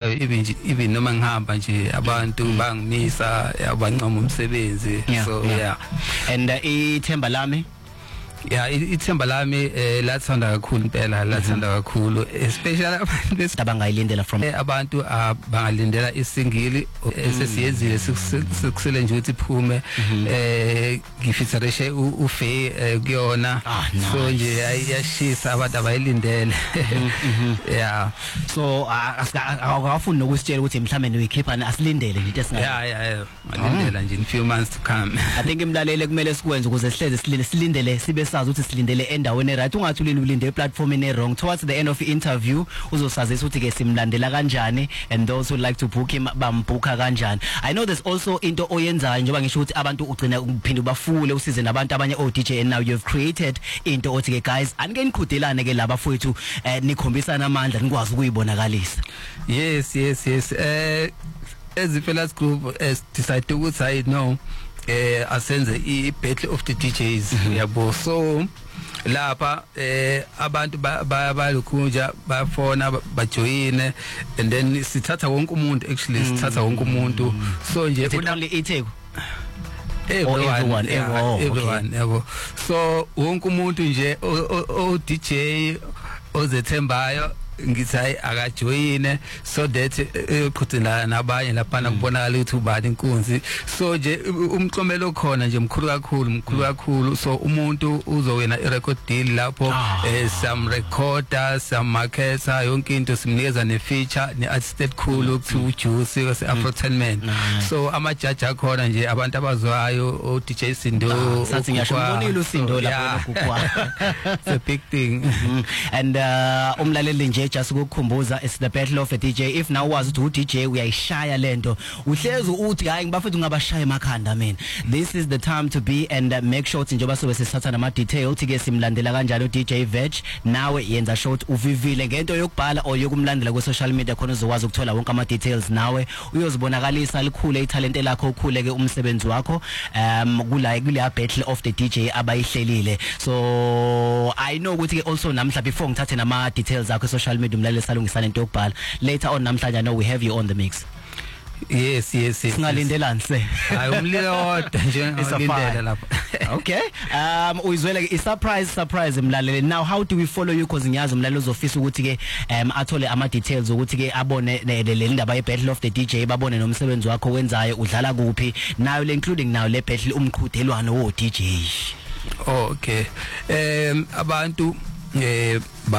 engiyenzayo even noma ngihamba nje abantu bangimisa abancoma umsebenzi. So yeah. And ithemba lami ithemba lami lathanda kakhulu impela, lathanda kakhulu, especially abantu abangayilindela from abantu abangalindela isingili esesiyenzile sikusele nje ukuthi iphume ngifeatureishe uFay kuyona. So nje yashisa abantu abayilindele. Yeah, so akafuni nokusitshela ukuthi mhlawumbe uyikhipha asilindele nje esingayo. Alindela nje in few months to come. I think imlaleli kumele sikwenze ukuze sihleze silindele sibe sazi ukuthi silindele endaweni right, ungathulile ulinde platform ene wrong. Towards the end of the interview uzosazisa ukuthi ke simlandela kanjani and those who like to book him bambooka kanjani. I know there's also into oyenzayo njengoba ngisho ukuthi abantu ugcina uphinda bafule usize nabantu abanye DJ, and now you've created into othi ke guys anike niqhudelane ke laba fowethu nikhombisana amandla nikwazi ukuyibonakalisa. Yes. As the fellas group decided ukuthi I know asenze i-battle of the DJs yabo. So lapha abantu bayalukhunja bafona bajoyine, and then sithatha wonke umuntu, actually sithatha wonke umuntu. So nje only iTheku everyone yabo. So wonke umuntu nje o DJ ozethembayo ngithi akajoyine so that eqhudelana nabanye lapha kubonakala ukuthi ubani inkunzi. So nje umxomelo khona nje mkhulu kakhulu. So umuntu uzowena i-record deal lapho some recorder, some marketer, yonke into simnikeza ne-feature ne-artist khulu ukuthi uJuicy wase Afrotainment. So ama-judge akhona nje abantu abazwayo o DJ Sindo, sathi ngiyasho umbonile uSindo lapho lokukwa. It's a big thing. And umlaleli nje just ukukhumbuza it's the battle of the DJ. If now wazi ukuthi DJ uyayishaya lento uhlezi uthi hayi ngibafethu ngabashaya emakhanda mina, this is the time to be and make sure ukuthi njoba sobe sesatha nama detail uthi ke simlandela kanjalo DJ Veg, nawe yenza short uvivile ngento yokubhala or yokumlandela ku social media khona uzokwazi ukuthola wonke ama details, nawe uyozibonakalisa likhule italent lakho, ukhule ke umsebenzi wakho kule battle of the DJ abayihlelile. So I know ukuthi ke also namhla before ngithathe nama details akho social media umlaleli salungisana into yokubhala later on namhlanje I know we have you on the mix. Yes. Singalindelani se hayi umlilo wodwa nje ngilindele lapha. Okay, uyizwele ke surprise mlaleli. Now how do we follow you, because ngiyazi umlaleli uzofisa ukuthi ke athole ama details ukuthi ke abone le ndaba ye battle of the DJ, babone nomsebenzi wakho wenzayo udlala kuphi, nayo le including now le battle umqhudelwano wo DJ. Okay, abantu